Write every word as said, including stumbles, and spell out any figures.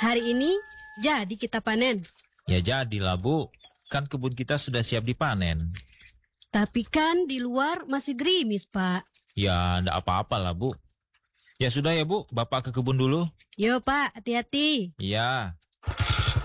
Hari ini jadi kita panen. Ya jadilah, Bu. Kan kebun kita sudah siap dipanen. Tapi kan di luar masih gerimis, Pak. Ya, ndak apa-apa lah, Bu. Ya sudah ya, Bu. Bapak ke kebun dulu. Yo, Pak, hati-hati. Iya.